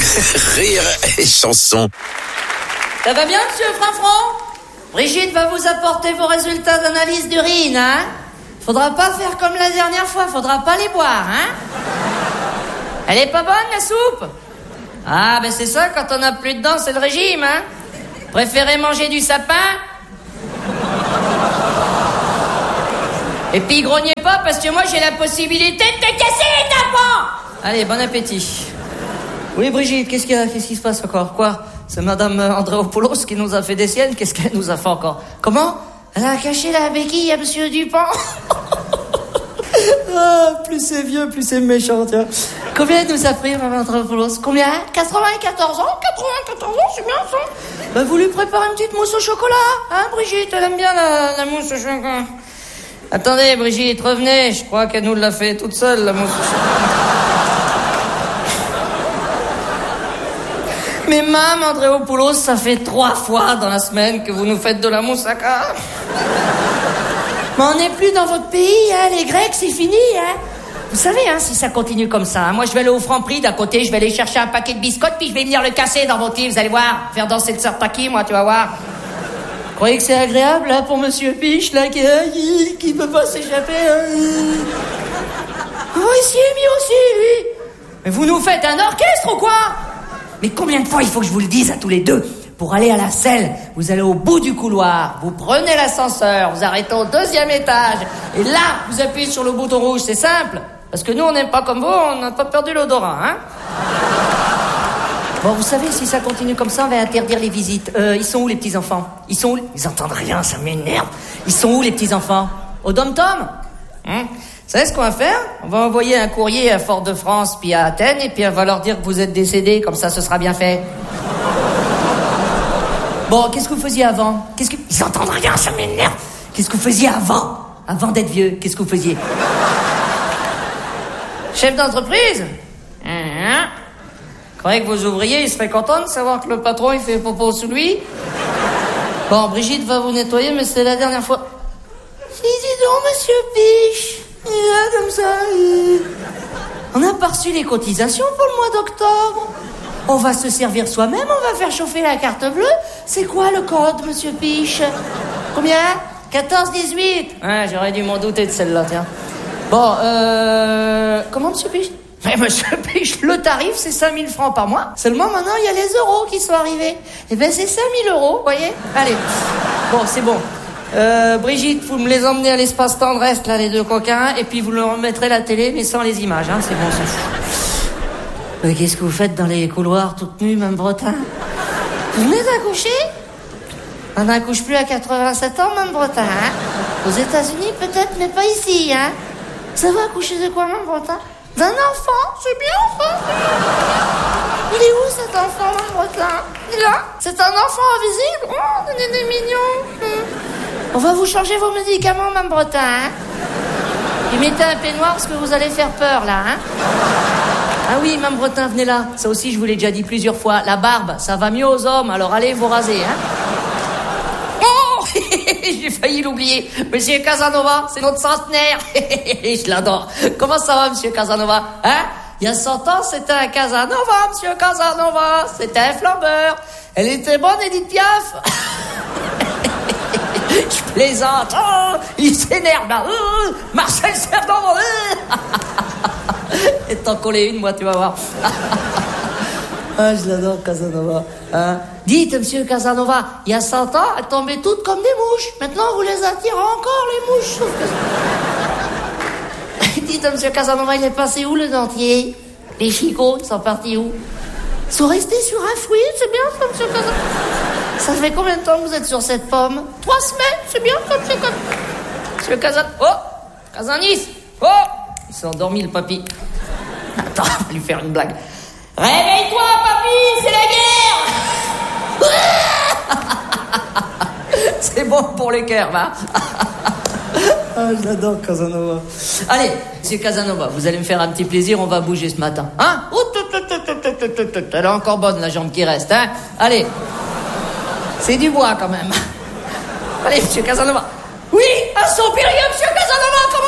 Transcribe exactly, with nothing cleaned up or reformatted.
Rire et chanson. Ça va bien, monsieur Franfran? Brigitte va vous apporter vos résultats d'analyse d'urine, hein? Faudra pas faire comme la dernière fois, faudra pas les boire, hein? Elle est pas bonne, la soupe? Ah, ben c'est ça, quand on a plus de dents, c'est le régime, hein? Préférez manger du sapin? Et puis grognez pas, parce que moi j'ai la possibilité de te casser les tympans! Allez, bon appétit. Oui, Brigitte, qu'est-ce qu'il y a? Qu'est-ce qui se passe encore? Quoi? C'est madame Andréopoulos qui nous a fait des siennes. Qu'est-ce qu'elle nous a fait encore? Comment? Elle a caché la béquille à monsieur Dupont. Ah, plus c'est vieux, plus c'est méchant, tiens. Combien elle nous a pris, madame Andréopoulos? Combien? quatre-vingt-quatorze ans? quatre-vingt-quatorze ans, c'est bien ça? Bah, vous lui préparez une petite mousse au chocolat, hein, Brigitte? Elle aime bien la, la mousse au chocolat. Attendez, Brigitte, revenez. Je crois qu'elle nous l'a fait toute seule, la mousse au chocolat. Mais Mme Andréopoulos, ça fait trois fois dans la semaine que vous nous faites de la moussaka. Mais on n'est plus dans votre pays, hein, les Grecs, c'est fini, hein. Vous savez, hein, si ça continue comme ça, hein, moi je vais aller au Franprix, d'à côté, je vais aller chercher un paquet de biscottes, puis je vais venir le casser dans votre lit, vous allez voir, faire danser le Sartaki, moi, tu vas voir. Vous croyez que c'est agréable, là, pour Monsieur Piche, là, qui, qui, qui peut pas s'échapper, hein. Oh, il s'y est mis aussi, lui. Mais vous nous faites un orchestre ou quoi? Mais combien de fois il faut que je vous le dise à tous les deux? Pour aller à la selle, vous allez au bout du couloir, vous prenez l'ascenseur, vous arrêtez au deuxième étage, et là, vous appuyez sur le bouton rouge, c'est simple. Parce que nous, on n'aime pas comme vous, on n'a pas perdu l'odorat, hein. Bon, vous savez, si ça continue comme ça, on va interdire les visites. Euh, ils sont où, les petits-enfants? Ils sont où? Ils entendent rien, ça m'énerve. Ils sont où, les petits-enfants? Au dom-tom? Hein? Vous savez ce qu'on va faire? On va envoyer un courrier à Fort-de-France puis à Athènes et puis on va leur dire que vous êtes décédés, comme ça ce sera bien fait. Bon, qu'est-ce que vous faisiez avant? Qu'est-ce que... Ils entendent rien, ça m'énerve. Qu'est-ce que vous faisiez avant? Avant d'être vieux, qu'est-ce que vous faisiez? Chef d'entreprise? Hein? Vous croyez que vos ouvriers, ils seraient contents de savoir que le patron, il fait popo sous lui? Bon, Brigitte va vous nettoyer, mais c'est la dernière fois. Si, dis donc, monsieur Piche. Et là, comme ça, et... on n'a pas reçu les cotisations pour le mois d'octobre. On va se servir soi-même, on va faire chauffer la carte bleue. C'est quoi le code, monsieur Piche? Combien? quatorze dix-huit. Ouais, j'aurais dû m'en douter de celle-là, tiens. Bon, euh... comment, monsieur Piche? Mais monsieur Piche, le tarif, c'est cinq mille francs par mois. Seulement, maintenant, il y a les euros qui sont arrivés. Eh ben, c'est cinq mille euros, vous voyez? Allez. Bon, c'est bon. Euh, Brigitte, vous me les emmenez à l'espace tendresse, là, les deux coquins, et puis vous leur remettrez la télé, mais sans les images, hein, c'est bon, ça. Mais qu'est-ce que vous faites dans les couloirs, toute nue, Mme Bretin? Vous venez d'accoucher? On n'accouche plus à quatre-vingt-sept ans, Mme Bretin, hein? Aux États-Unis, peut-être, mais pas ici, hein? Ça va accoucher de quoi, Mme Bretin? D'un enfant, c'est bien, ça? Il est où, cet enfant, Mme Bretin? Il est là? C'est un enfant invisible? Oh, il est mignon. On va vous changer vos médicaments, Mme Bretin, hein? Et mettez un peignoir parce que vous allez faire peur, là, hein? Ah oui, Mme Bretin, venez là. Ça aussi, je vous l'ai déjà dit plusieurs fois. La barbe, ça va mieux aux hommes, alors allez vous raser, hein? Oh, j'ai failli l'oublier. Monsieur Casanova, c'est notre centenaire. Je l'adore. Comment ça va, monsieur Casanova? Hein? Il y a cent ans, c'était un Casanova, monsieur Casanova. C'était un flambeur. Elle était bonne, Edith Piaf. Je plaisante. Oh, il s'énerve là. Oh, Marcel Cerdan. Oh. Et t'en coller une, moi, tu vas voir. Ah, je l'adore, Casanova. Hein? Dites, monsieur Casanova, il y a cent ans, elles tombaient toutes comme des mouches. Maintenant, vous les attirez encore, les mouches. Dites, monsieur Casanova, il est passé où, le dentier? Les chicots, ils sont partis où? Ils sont restés sur un fruit, c'est bien ça, monsieur Casanova. Ça fait combien de temps que vous êtes sur cette pomme? Trois semaines, c'est bien ça, monsieur Casanova. Monsieur Casanova. Oh, Casanis. Oh, il s'est endormi, le papy. Attends, on va lui faire une blague. Réveille-toi, papy, c'est la guerre. C'est bon pour les cœurs, hein. Ah, j'adore Casanova. Allez, monsieur Casanova, vous allez me faire un petit plaisir, on va bouger ce matin. Hein? Elle est encore bonne, la jambe qui reste, hein? Allez. C'est du bois, quand même. Allez, monsieur Casanova. Oui, un soupirium, monsieur